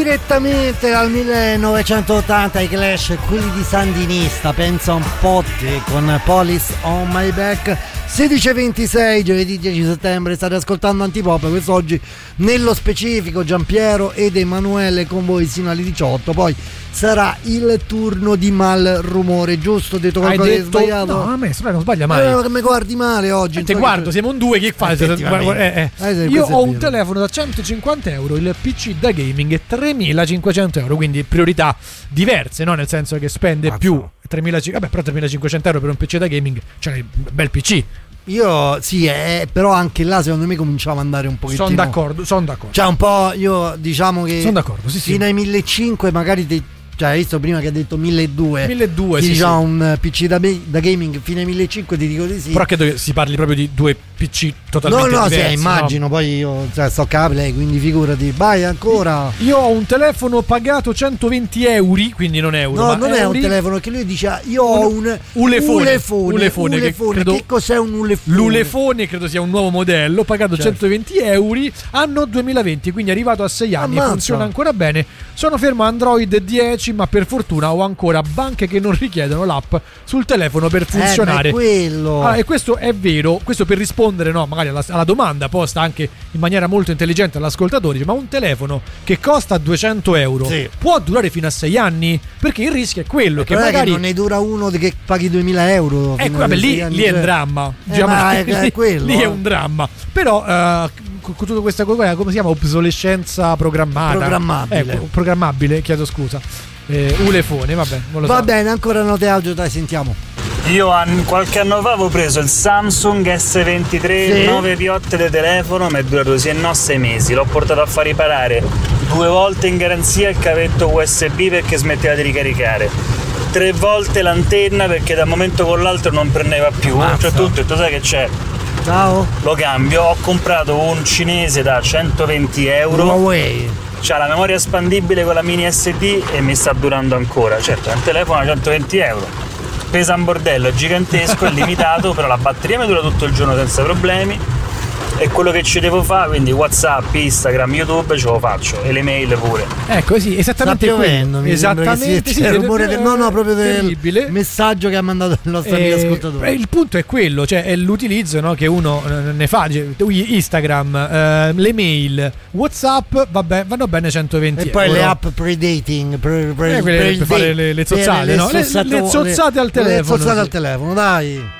Direttamente dal 1980 i Clash, quelli di Sandinista, pensa un po' te, con Police on My Back. 16:26, giovedì 10 settembre, state ascoltando Antipop. Quest'oggi nello specifico Giampiero ed Emanuele con voi sino alle 18. Poi sarà il turno di Malrumore, giusto? Ho detto qualcosa di sbagliato? No, a me non sbaglia mai. Che mi guardi male oggi. Te guardo, siamo un due, che fai? Io ho un telefono da 150 euro, il PC da gaming è 3.500 euro, quindi priorità diverse, no? Nel senso che spende più 3.500, vabbè, però 3.500 euro per un PC da gaming, cioè un bel PC. Io sì, però anche là secondo me cominciava ad andare un pochettino. Sono d'accordo. Cioè un po', io diciamo che sono d'accordo, sì. Fino ai 1.500 magari cioè hai visto prima che ha detto 1.200, sì, diciamo sì. Un PC da gaming fino ai 1.500 ti dico di sì. Però credo che si parli proprio di due PC totalmente diversi. Sì, immagino, no? Poi io sto cable, quindi figurati. Vai ancora. Io ho un telefono pagato 120 euro, quindi non euro. No, non è un telefono, che lui dice io ho un ulefone. Che cos'è un ulefone? L'ulefone credo sia un nuovo modello, pagato 120 euro, anno 2020, quindi è arrivato a 6 anni. Ammazza. Funziona ancora bene. Sono fermo Android 10, ma per fortuna ho ancora banche che non richiedono l'app sul telefono per funzionare. Quello. E questo è vero, questo per rispondere, no, magari alla domanda posta anche in maniera molto intelligente all'ascoltatore, ma un telefono che costa 200 euro può durare fino a 6 anni? Perché il rischio è quello che magari che non ne dura uno che paghi 2.000 euro. Vabbè, lì è un dramma. Lì è un dramma. Però con tutta questa cosa, come si chiama? Obsolescenza programmabile, chiedo scusa. Ulefone, vabbè, non lo so. Va bene, ancora note audio, dai, sentiamo. Io qualche anno fa avevo preso il Samsung S23, 9 piotte di telefono, mi è durato sì e no 6 mesi. L'ho portato a far riparare 2 volte in garanzia il cavetto USB perché smetteva di ricaricare, 3 volte l'antenna perché da un momento con l'altro non prendeva più. Cioè tutto, e tu sai che c'è? Ciao. Lo cambio, ho comprato un cinese da 120 euro. Huawei. C'ha la memoria espandibile con la mini SD e mi sta durando ancora. Certo, è un telefono da 120 euro, pesa un bordello, è gigantesco, è limitato, però la batteria mi dura tutto il giorno senza problemi. E quello che ci devo fare, quindi WhatsApp, Instagram, YouTube ce lo faccio, e le mail pure. Ecco, sì, esattamente. Sta piovendo, esattamente, sì, il rumore proprio terribile. Del messaggio che ha mandato il nostro amico ascoltatore. Il punto è quello, cioè è l'utilizzo, no, che uno ne fa. Instagram, le mail, WhatsApp, vabbè, vanno bene 120 e poi euro. le app pre-dating per fare le zozzate, no? Le zozzate al telefono. Le zozzate al telefono, dai.